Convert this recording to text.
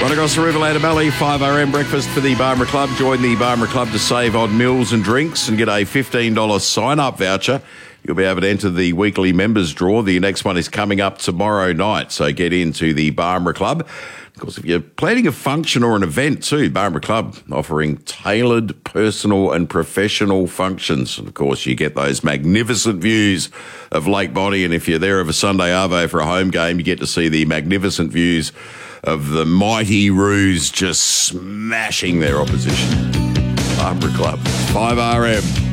Right across the river, Lady Valley, 5RM breakfast for the Barmera Club. Join the Barmera Club to save on meals and drinks and get a $15 sign-up voucher. You'll be able to enter the weekly members draw. The next one is coming up tomorrow night, so get into the Barmera Club. Of course, if you're planning a function or an event too, Barmera Club offering tailored personal and professional functions. And of course, you get those magnificent views of Lake Bonnie. And if you're there of a Sunday arvo for a home game, you get to see the magnificent views of the mighty Roos just smashing their opposition. Barmera Club, 5RM.